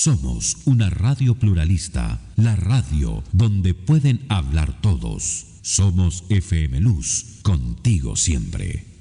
Somos una radio pluralista, la radio donde pueden hablar todos. Somos FM Luz, contigo siempre.